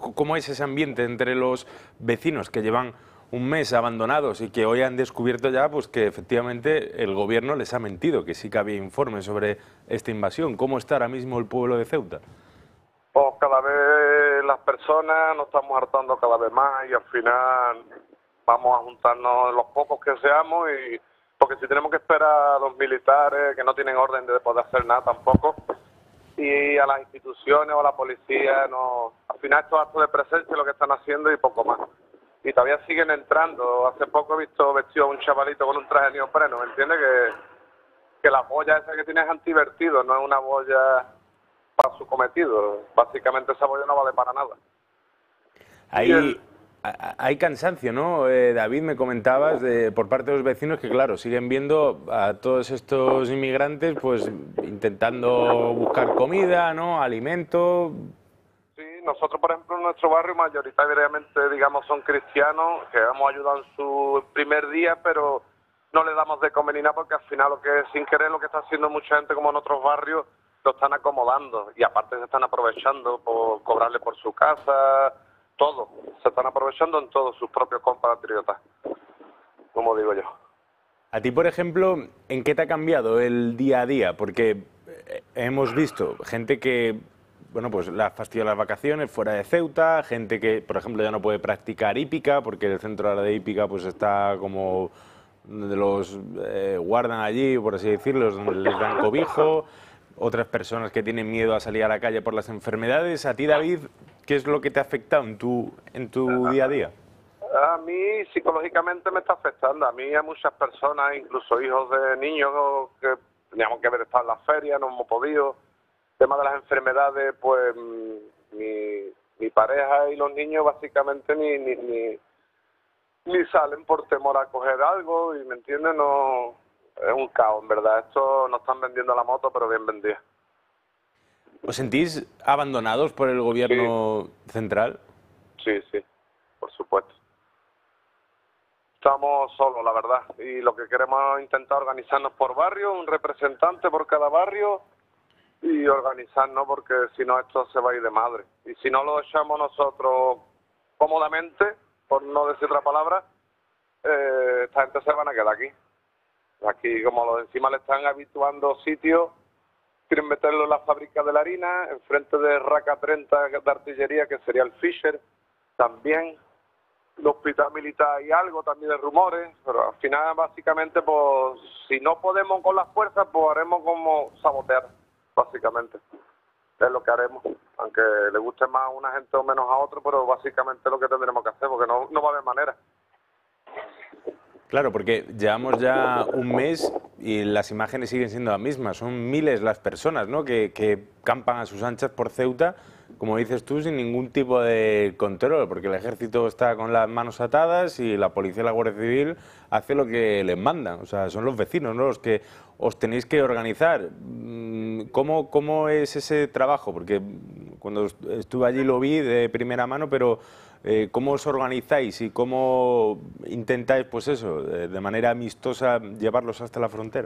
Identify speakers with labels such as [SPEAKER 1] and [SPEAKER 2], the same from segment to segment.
[SPEAKER 1] ¿Cómo es ese ambiente entre los vecinos que llevan un mes abandonados y que hoy han descubierto ya pues que efectivamente el gobierno les ha mentido, que sí que había informes sobre esta invasión? ¿Cómo está ahora mismo el pueblo de Ceuta?
[SPEAKER 2] Pues cada vez las personas nos estamos hartando cada vez más y al final vamos a juntarnos los pocos que seamos, y porque si tenemos que esperar a los militares que no tienen orden de poder hacer nada tampoco, y a las instituciones o a la policía, no, al final estos actos de presencia es lo que están haciendo y poco más. Y todavía siguen entrando. Hace poco he visto vestido a un chavalito con un traje de neopreno, ¿me entiendes? Que la boya esa que tiene es antivertido, no es una boya para su cometido. Básicamente esa boya no vale para nada.
[SPEAKER 1] Hay cansancio, ¿no? David, me comentabas por parte de los vecinos que, claro, siguen viendo a todos estos inmigrantes pues intentando buscar comida, ¿no? Alimento.
[SPEAKER 2] Sí, nosotros, por ejemplo, en nuestro barrio mayoritariamente, digamos, son cristianos, que hemos ayudado en su primer día, pero no le damos de comer ni nada, porque al final lo que sin querer lo que está haciendo mucha gente, como en otros barrios, lo están acomodando, y aparte se están aprovechando por cobrarle por su casa, todo. Se están aprovechando en todos sus propios compatriotas, como digo yo.
[SPEAKER 1] A ti, por ejemplo, ¿en qué te ha cambiado el día a día? Porque hemos visto gente que, bueno, pues le ha fastidiado las vacaciones fuera de Ceuta, gente que, por ejemplo, ya no puede practicar hípica porque el centro ahora de hípica pues está como los guardan allí, por así decirlo, les dan cobijo. Otras personas que tienen miedo a salir a la calle por las enfermedades. A ti, David, ¿qué es lo que te ha afectado en tu día a día?
[SPEAKER 2] A mí psicológicamente me está afectando. A mí, a muchas personas, incluso hijos de niños que teníamos que haber estado en la feria, no hemos podido. El tema de las enfermedades, pues mi pareja y los niños básicamente ni salen por temor a coger algo, y me entiendes, no, es un caos, en verdad. Esto nos están vendiendo la moto, pero bien vendida.
[SPEAKER 1] ¿Os sentís abandonados por el gobierno central?
[SPEAKER 2] Sí, sí, por supuesto. Estamos solos, la verdad, y lo que queremos es intentar organizarnos por barrio, un representante por cada barrio, y organizarnos, porque si no esto se va a ir de madre. Y si no lo echamos nosotros cómodamente, por no decir otra palabra, esta gente se van a quedar aquí. Aquí, como encima le están habituando sitios, quieren meterlo en la fábrica de la harina, enfrente de Raca 30 de artillería, que sería el Fisher, también el hospital militar y algo también de rumores, pero al final básicamente, pues si no podemos con las fuerzas, pues haremos como sabotear, básicamente. Es lo que haremos, aunque le guste más a una gente o menos a otro, pero básicamente es lo que tendremos que hacer, porque no va a haber manera.
[SPEAKER 1] Claro, porque llevamos ya un mes y las imágenes siguen siendo las mismas. Son miles las personas, ¿no?, que campan a sus anchas por Ceuta, como dices tú, sin ningún tipo de control, porque el ejército está con las manos atadas y la policía y la Guardia Civil hace lo que les mandan. O sea, son los vecinos, ¿no?, los que os tenéis que organizar. ¿Cómo es ese trabajo? Porque cuando estuve allí lo vi de primera mano, pero ¿cómo os organizáis y cómo intentáis, pues eso, de manera amistosa llevarlos hasta la frontera?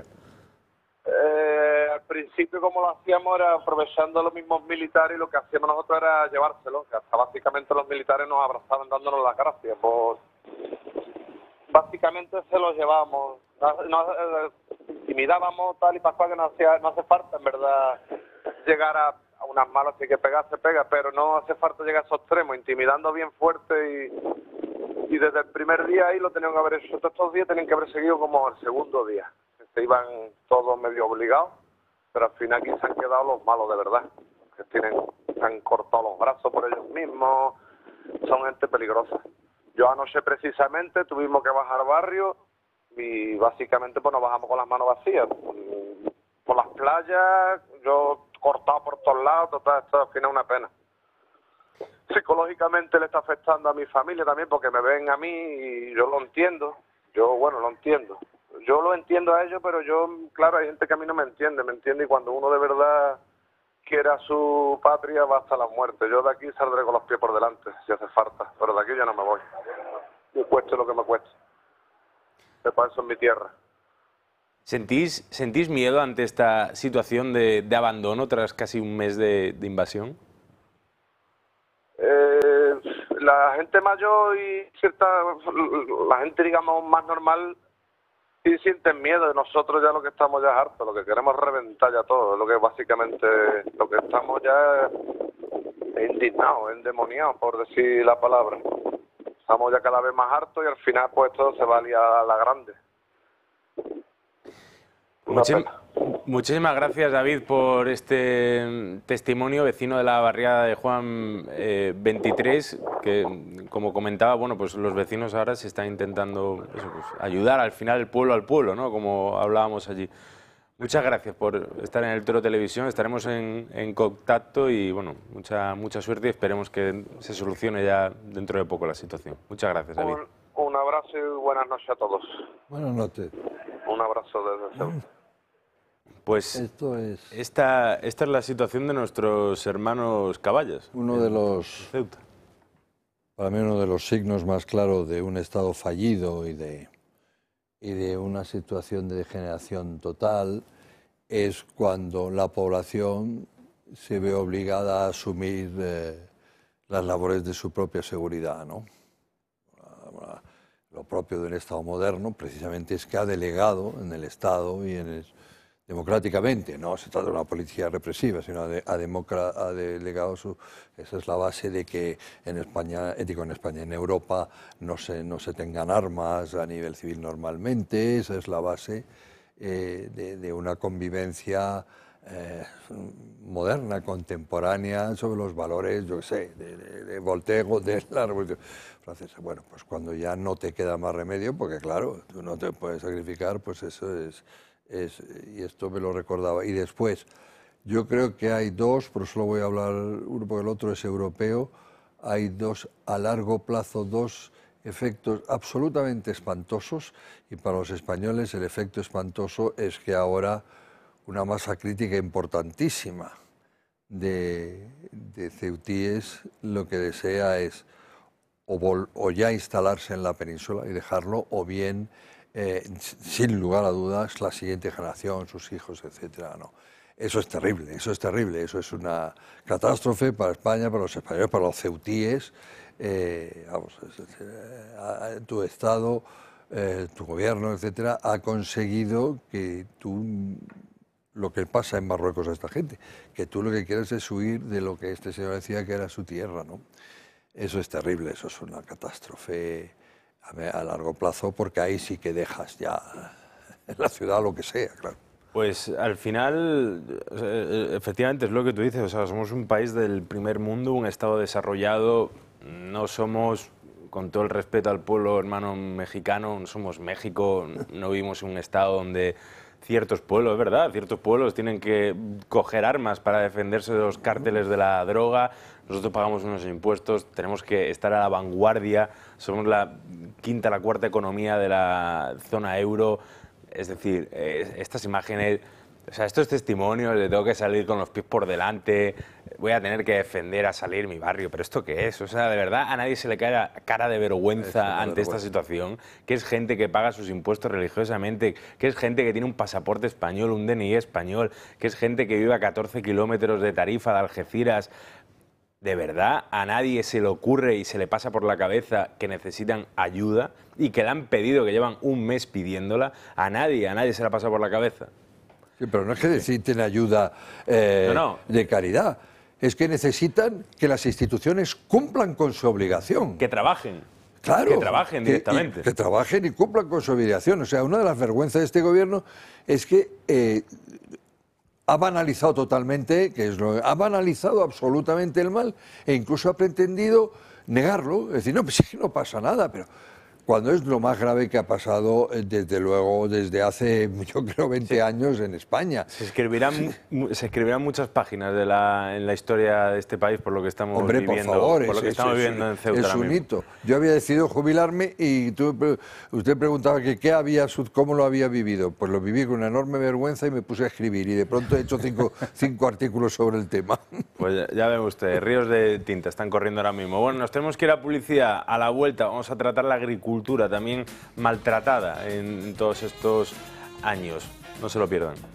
[SPEAKER 2] Al principio, como lo hacíamos, era aprovechando los mismos militares, y lo que hacíamos nosotros era llevárselos, que hasta básicamente los militares nos abrazaban dándonos las gracias. Pues básicamente se los llevábamos, intimidábamos tal y pascual, que no hace falta en verdad llegar a unas malas, así que pegar se pega, pero no hace falta llegar a esos extremos, intimidando bien fuerte, y desde el primer día ahí lo tenían que haber hecho. Estos días tenían que haber seguido como el segundo día, que se iban todos medio obligados, pero al final aquí se han quedado los malos de verdad, que se han cortado los brazos por ellos mismos, son gente peligrosa. Yo anoche precisamente tuvimos que bajar barrio y básicamente pues nos bajamos con las manos vacías, por las playas, yo cortado por todos lados, total, esto al final es una pena. Psicológicamente le está afectando a mi familia también, porque me ven a mí y yo lo entiendo. Lo entiendo. Yo lo entiendo a ellos, pero claro, hay gente que a mí no me entiende, y cuando uno de verdad quiere a su patria va hasta la muerte. Yo de aquí saldré con los pies por delante, si hace falta, pero de aquí yo no me voy. Me cueste lo que me cueste. Me paso en mi tierra.
[SPEAKER 1] ¿Sentís miedo ante esta situación de abandono tras casi un mes de invasión?
[SPEAKER 2] la gente mayor y la gente, digamos, más normal, sí sienten miedo. Y nosotros ya lo que estamos ya es hartos, lo que queremos es reventar ya todo. Lo que básicamente, lo que estamos ya es indignados, endemoniados, por decir la palabra. Estamos ya cada vez más hartos y al final pues todo se va a liar a la grande.
[SPEAKER 1] Muchísimas gracias, David, por este testimonio, vecino de la barriada de Juan 23, que, como comentaba, bueno, pues los vecinos ahora se están intentando eso, pues, ayudar al final el pueblo al pueblo, ¿no? Como hablábamos allí. Muchas gracias por estar en el Toro Televisión, estaremos en contacto y, bueno, mucha suerte y esperemos que se solucione ya dentro de poco la situación. Muchas gracias, David.
[SPEAKER 2] Un abrazo y buenas noches a todos.
[SPEAKER 3] Buenas noches.
[SPEAKER 2] Un abrazo desde Ceuta.
[SPEAKER 1] Pues esta es la situación de nuestros hermanos caballas.
[SPEAKER 3] Ceuta. Para mí uno de los signos más claros de un Estado fallido y de una situación de degeneración total es cuando la población se ve obligada a asumir las labores de su propia seguridad, ¿no? Lo propio de un Estado moderno precisamente es que ha delegado en el Estado y democráticamente, no se trata de una policía represiva, sino ha delegado esa es la base de que en España, en Europa no se tengan armas a nivel civil normalmente, esa es la base de una convivencia moderna, contemporánea, sobre los valores, yo qué sé, de Voltaire, de la Revolución Francesa. Bueno, pues cuando ya no te queda más remedio, porque claro, tú no te puedes sacrificar, pues eso y esto me lo recordaba. Y después, yo creo que hay dos, pero solo voy a hablar uno porque el otro es europeo, hay dos a largo plazo, dos efectos absolutamente espantosos, y para los españoles el efecto espantoso es que ahora una masa crítica importantísima de ceutíes lo que desea es o ya instalarse en la península y dejarlo, o bien, sin lugar a dudas, la siguiente generación, sus hijos, etcétera, ¿no? Eso es terrible, eso es una catástrofe para España, para los españoles, para los ceutíes. Tu Estado, tu gobierno, etcétera, ha conseguido que lo que pasa en Marruecos a esta gente, que tú lo que quieres es huir de lo que este señor decía que era su tierra, ¿no? Eso es terrible, eso es una catástrofe a largo plazo, porque ahí sí que dejas ya en la ciudad lo que sea, claro.
[SPEAKER 1] Pues al final, efectivamente es lo que tú dices, o sea, somos un país del primer mundo, un Estado desarrollado, no somos, con todo el respeto al pueblo hermano mexicano, no somos México, no vivimos en un Estado donde ciertos pueblos, es verdad, ciertos pueblos tienen que coger armas para defenderse de los cárteles de la droga. Nosotros pagamos unos impuestos, tenemos que estar a la vanguardia, somos la quinta, la cuarta economía de la zona euro. Es decir, estas imágenes, o sea, estos testimonios de tengo que salir con los pies por delante, voy a tener que defender a salir mi barrio, pero ¿esto qué es? O sea, de verdad a nadie se le cae la cara de vergüenza ante esta situación, que es gente que paga sus impuestos religiosamente, que es gente que tiene un pasaporte español, un DNI español, que es gente que vive a 14 kilómetros de Tarifa, de Algeciras. ¿De verdad a nadie se le ocurre y se le pasa por la cabeza que necesitan ayuda y que la han pedido, que llevan un mes pidiéndola? A nadie se le pasa por la cabeza.
[SPEAKER 3] Sí, pero no es que necesiten ayuda de caridad, es que necesitan que las instituciones cumplan con su obligación.
[SPEAKER 1] Que trabajen.
[SPEAKER 3] Claro.
[SPEAKER 1] Que trabajen directamente.
[SPEAKER 3] Que trabajen y cumplan con su obligación. O sea, una de las vergüenzas de este gobierno es que ha banalizado totalmente, ha banalizado absolutamente el mal e incluso ha pretendido negarlo, es decir, no, pues es que no pasa nada, pero cuando es lo más grave que ha pasado, desde luego, desde hace, yo creo, 20 años en España.
[SPEAKER 1] Se escribirán muchas páginas en la historia de este país por lo que estamos viviendo,
[SPEAKER 3] por favor,
[SPEAKER 1] por lo que estamos viviendo en Ceuta.
[SPEAKER 3] Es un hito. Yo había decidido jubilarme y usted preguntaba que cómo lo había vivido. Pues lo viví con una enorme vergüenza y me puse a escribir y de pronto he hecho cinco artículos sobre el tema.
[SPEAKER 1] Pues ya ve usted, ríos de tinta están corriendo ahora mismo. Bueno, nos tenemos que ir a publicidad. A la vuelta vamos a tratar la agricultura también maltratada en todos estos años. No se lo pierdan.